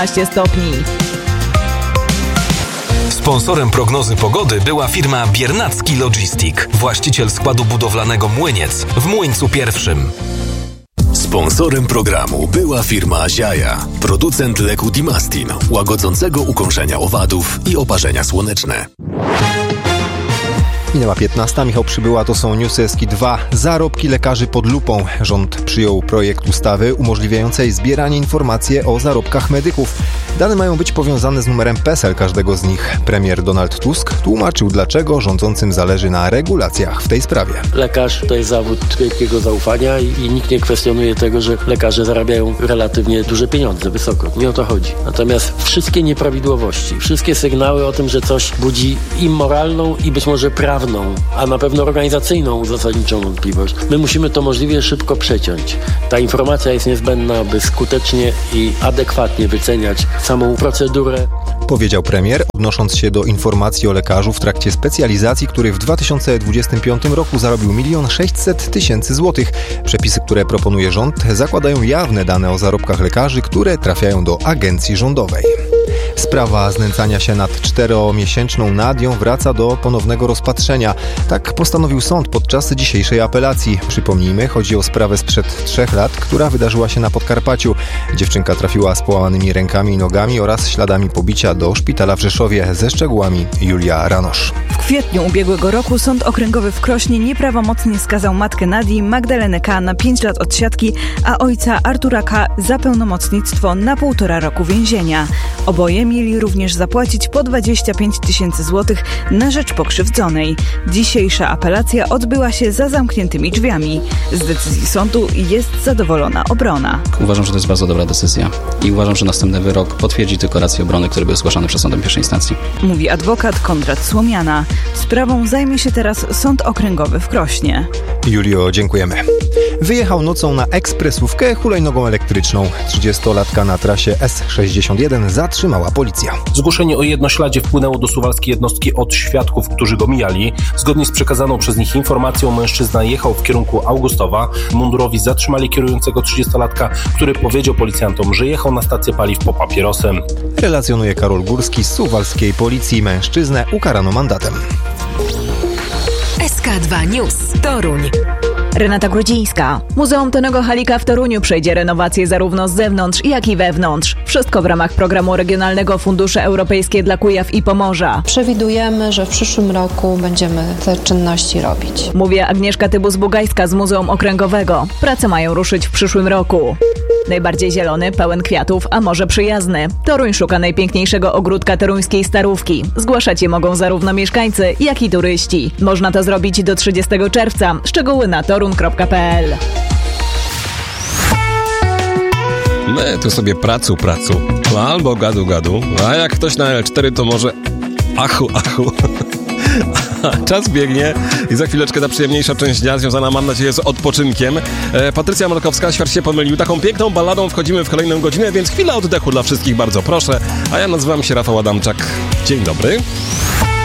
15 stopni. Sponsorem prognozy pogody była firma Biernacki Logistic, właściciel składu budowlanego Młyniec w Młyńcu I. Sponsorem programu była firma Ziaja, producent leku Dimastin, łagodzącego ukąszenia owadów i oparzenia słoneczne. Minęła 15, Michał Przybyła, to są newsy SK2. Zarobki lekarzy pod lupą. Rząd przyjął projekt ustawy umożliwiającej zbieranie informacji o zarobkach medyków. Dane mają być powiązane z numerem PESEL każdego z nich. Premier Donald Tusk tłumaczył, dlaczego rządzącym zależy na regulacjach w tej sprawie. Lekarz to jest zawód wielkiego zaufania i nikt nie kwestionuje tego, że lekarze zarabiają relatywnie duże pieniądze, wysoko. Nie o to chodzi. Natomiast wszystkie nieprawidłowości, wszystkie sygnały o tym, że coś budzi immoralną i być może prawną, a na pewno organizacyjną zasadniczą wątpliwość, my musimy to możliwie szybko przeciąć. Ta informacja jest niezbędna, by skutecznie i adekwatnie wyceniać samą procedurę. Powiedział premier, odnosząc się do informacji o lekarzu w trakcie specjalizacji, który w 2025 roku zarobił 1 600 000 złotych. Przepisy, które proponuje rząd, zakładają jawne dane o zarobkach lekarzy, które trafiają do agencji rządowej. Sprawa znęcania się nad 4-miesięczną Nadią wraca do ponownego rozpatrzenia. Tak postanowił sąd podczas dzisiejszej apelacji. Przypomnijmy, chodzi o sprawę sprzed 3 lat, która wydarzyła się na Podkarpaciu. Dziewczynka trafiła z połamanymi rękami i nogami oraz śladami pobicia do szpitala w Rzeszowie. Ze szczegółami Julia Ranosz. W kwietniu ubiegłego roku Sąd Okręgowy w Krośnie nieprawomocnie skazał matkę Nadii, Magdalenę K. na 5 lat odsiadki, a ojca Artura K. za pełnomocnictwo na 1,5 roku więzienia. Oboje mieli również zapłacić po 25 000 złotych na rzecz pokrzywdzonej. Dzisiejsza apelacja odbyła się za zamkniętymi drzwiami. Z decyzji sądu jest zadowolona obrona. Uważam, że to jest bardzo dobra decyzja i uważam, że następny wyrok potwierdzi tylko racje obrony, które były zgłaszane przed sądem pierwszej instancji. Mówi adwokat Konrad Słomiana. Sprawą zajmie się teraz Sąd Okręgowy w Krośnie. Julio, dziękujemy. Wyjechał nocą na ekspresówkę hulajnogą elektryczną. 30-latka na trasie S61 zatrzymała policja. Zgłoszenie o jednośladzie wpłynęło do suwalskiej jednostki od świadków, którzy go mijali. Zgodnie z przekazaną przez nich informacją mężczyzna jechał w kierunku Augustowa. Mundurowi zatrzymali kierującego 30-latka, który powiedział policjantom, że jechał na stację paliw po papierosem. Relacjonuje Karol Górski z suwalskiej policji. Mężczyznę ukarano mandatem. SK2 News Toruń. Renata Grudzińska. Muzeum Tonego Halika w Toruniu przejdzie renowację zarówno z zewnątrz, jak i wewnątrz. Wszystko w ramach programu regionalnego Fundusze Europejskie dla Kujaw i Pomorza. Przewidujemy, że w przyszłym roku będziemy te czynności robić. Mówi Agnieszka Tybus-Bugajska z Muzeum Okręgowego. Prace mają ruszyć w przyszłym roku. Najbardziej zielony, pełen kwiatów, a może przyjazny. Toruń szuka najpiękniejszego ogródka toruńskiej Starówki. Zgłaszać je mogą zarówno mieszkańcy, jak i turyści. Można to zrobić do 30 czerwca. Szczegóły na torun.pl. My tu sobie pracu, albo gadu, a jak ktoś na L4 to może achu. Czas biegnie i za chwileczkę ta przyjemniejsza część dnia związana, mam nadzieję, z odpoczynkiem. Patrycja Markowska, świat się pomylił. Taką piękną balladą wchodzimy w kolejną godzinę, więc chwila oddechu dla wszystkich, bardzo proszę. A ja nazywam się Rafał Adamczak. Dzień dobry.